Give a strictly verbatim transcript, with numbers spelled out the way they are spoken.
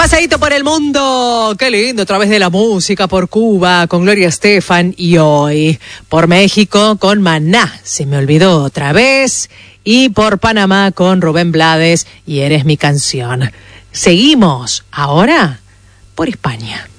paseíto por el mundo, qué lindo, a través de la música, por Cuba con Gloria Estefan y hoy por México con Maná, se me olvidó otra vez, y por Panamá con Rubén Blades y Eres mi canción. Seguimos ahora por España.